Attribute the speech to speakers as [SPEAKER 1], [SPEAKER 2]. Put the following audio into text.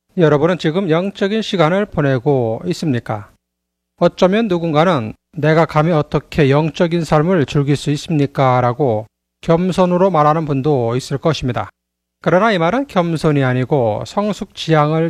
[SPEAKER 1] 여러분은 지금 영적인 시간을 보내고 있습니까? 어쩌면 누군가는 내가 감히 어떻게 영적인 삶을 즐길 수 있습니까? 라고 겸손으로 말하는 분도 있을 것입니다. 그러나 이 말은 겸손이 아니고 성숙지향을